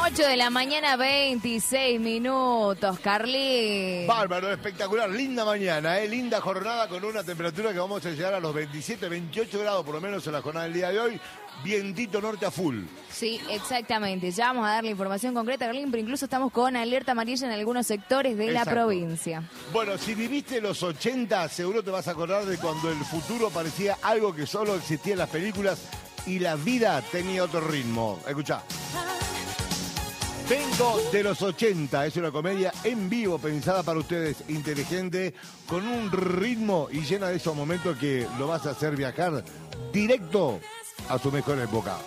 8 de la mañana, 26 minutos, Carly. Bárbaro, espectacular, linda mañana, linda jornada con una temperatura que vamos a llegar a los 27, 28 grados por lo menos en la jornada del día de hoy. Vientito norte a full. Sí, exactamente. Ya vamos a dar la información concreta, Carlín, pero incluso estamos con alerta amarilla en algunos sectores de la provincia. Bueno, si viviste los 80, seguro te vas a acordar de cuando el futuro parecía algo que solo existía en las películas y la vida tenía otro ritmo. Escuchá. Vengo de los 80, es una comedia en vivo pensada para ustedes, inteligente, con un ritmo y llena de esos momentos que lo vas a hacer viajar directo a su mejor época.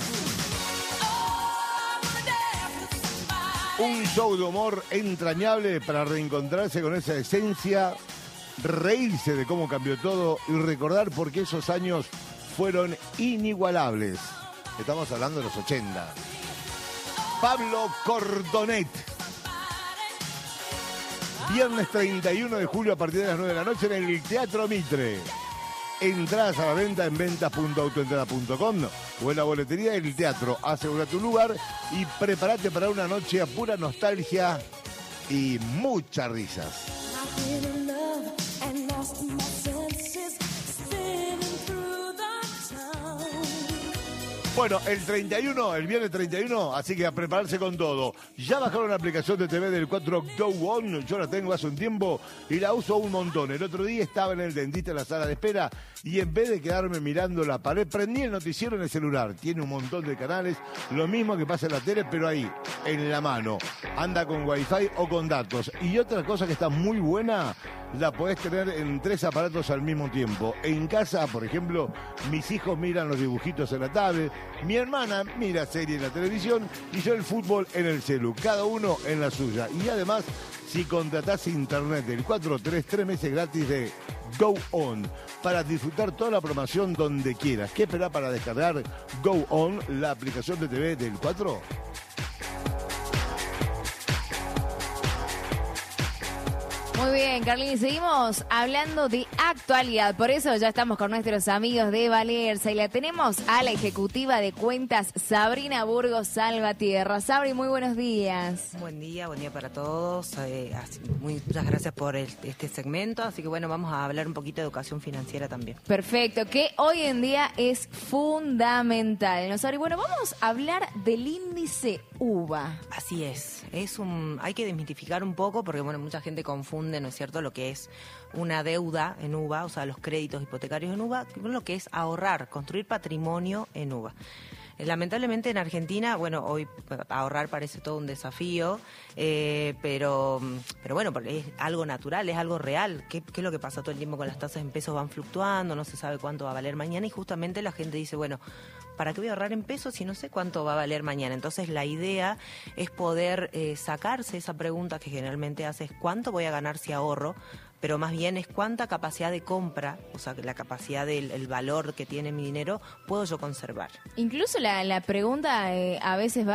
Un show de humor entrañable para reencontrarse con esa esencia, reírse de cómo cambió todo y recordar por qué esos años fueron inigualables. Estamos hablando de los 80. Pablo Cordonet. Viernes 31 de julio a partir de las 9 de la noche en el Teatro Mitre. Entradas a la venta en ventas.autoentrada.com o en la boletería del teatro. Asegura tu lugar y prepárate para una noche a pura nostalgia y muchas risas. Bueno, el viernes 31, así que a prepararse con todo. Ya bajaron la aplicación de TV del 4 Go On, yo la tengo hace un tiempo y la uso un montón. El otro día estaba en el dentista en la sala de espera y en vez de quedarme mirando la pared, prendí el noticiero en el celular. Tiene un montón de canales, lo mismo que pasa en la tele, pero ahí, en la mano. Anda con wifi o con datos. Y otra cosa que está muy buena, la podés tener en 3 aparatos al mismo tiempo. En casa, por ejemplo, mis hijos miran los dibujitos en la tablet, mi hermana mira serie en la televisión y yo el fútbol en el celu, cada uno en la suya. Y además, si contratás internet del 4, 3 meses gratis de Go On para disfrutar toda la programación donde quieras. ¿Qué esperás para descargar Go On, la aplicación de TV del 4? Muy bien, Carlín, seguimos hablando de actualidad, por eso ya estamos con nuestros amigos de Valerza y la tenemos a la ejecutiva de cuentas, Sabrina Burgos Salvatierra. Sabri, muy buenos días. Buen día para todos, muchas gracias por este segmento, así que bueno, vamos a hablar un poquito de educación financiera también. Perfecto, que hoy en día es fundamental, ¿no, Sabri? Bueno, vamos a hablar del índice UVA. Así es, hay que desmitificar un poco porque bueno, mucha gente confunde, ¿no es cierto?, lo que es una deuda en UVA, o sea, los créditos hipotecarios en UVA, con lo que es ahorrar, construir patrimonio en UVA. Lamentablemente en Argentina, bueno, hoy ahorrar parece todo un desafío, pero bueno, porque es algo natural, es algo real. ¿Qué es lo que pasa todo el tiempo con las tasas en pesos? Van fluctuando, no se sabe cuánto va a valer mañana y justamente la gente dice, bueno, ¿para qué voy a ahorrar en pesos si no sé cuánto va a valer mañana? Entonces la idea es poder sacarse esa pregunta que generalmente hace es ¿cuánto voy a ganar si ahorro? Pero más bien es cuánta capacidad de compra, o sea, la capacidad del valor que tiene mi dinero, puedo yo conservar. Incluso la pregunta a veces va